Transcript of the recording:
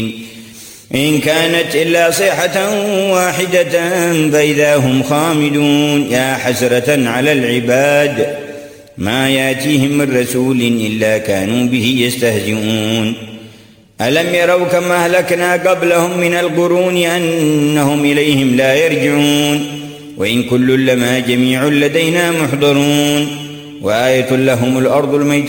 إن كانت إلا صيحة واحدة فإذا هم خامدون. يا حسرة على العباد ما يأتيهم من رسول إلا كانوا به يستهزئون. ألم يروا كما أهلكنا قبلهم من القرون أنهم إليهم لا يرجعون. وإن كل لما جميع لدينا محضرون. وآية لهم الأرض الميتة